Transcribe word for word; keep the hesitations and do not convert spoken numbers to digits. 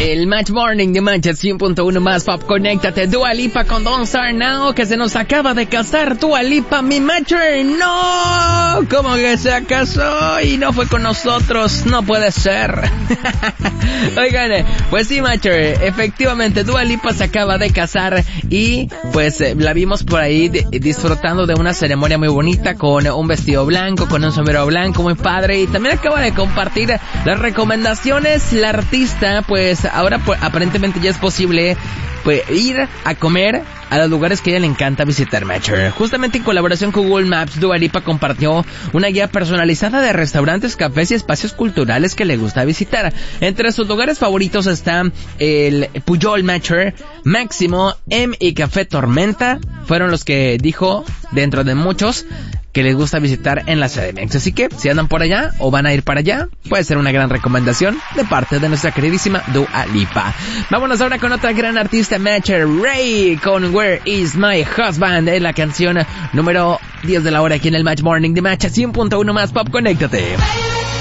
El Match Morning de Match cien punto uno más Pop. Conéctate. Dua Lipa con Don't Start Now, que se nos acaba de casar. Dua Lipa, mi matcher. No, ¿cómo que se casó y no fue con nosotros? No puede ser. Oigan, pues sí, matcher, efectivamente Dua Lipa se acaba de casar y pues eh, la vimos por ahí de, disfrutando de una ceremonia muy bonita con un vestido blanco, con un sombrero blanco, muy padre. Y también acaba de compartir las recomendaciones. La artista, pues ahora pues, aparentemente ya es posible pues ir a comer a los lugares que a ella le encanta visitar, matcher. Justamente en colaboración con Google Maps, Dua Lipa compartió una guía personalizada de restaurantes, cafés y espacios culturales que le gusta visitar. Entre sus lugares favoritos están el Pujol, matcher, Máximo, M y Café Tormenta. Fueron los que dijo, dentro de muchos, que les gusta visitar en la C D M X. Así que, si andan por allá o van a ir para allá, puede ser una gran recomendación de parte de nuestra queridísima Dua Lipa. Vámonos ahora con otra gran artista, matcher, Ray, con Where Is My Husband, en la canción número diez de la hora aquí en el Match Morning de Match cien punto uno más Pop. Conéctate.